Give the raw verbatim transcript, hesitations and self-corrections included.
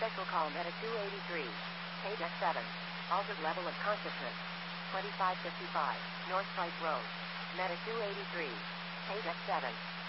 Special call Meta two eighty-three. Page X seven. Altered level of consciousness. twenty-five fifty-five. North Pike Road. Meta two eighty-three. Page X seven.